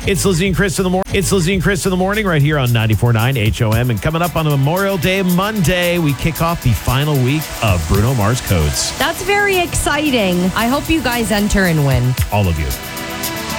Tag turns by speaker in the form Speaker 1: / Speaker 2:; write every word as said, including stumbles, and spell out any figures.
Speaker 1: It's Lizzie and Chris in the morning. It's Lizzie and Chris in the morning right here on ninety-four point nine H O M. And coming up on Memorial Day Monday, we kick off the final week of Bruno Mars Codes.
Speaker 2: That's very exciting. I hope you guys enter and win.
Speaker 1: All of you.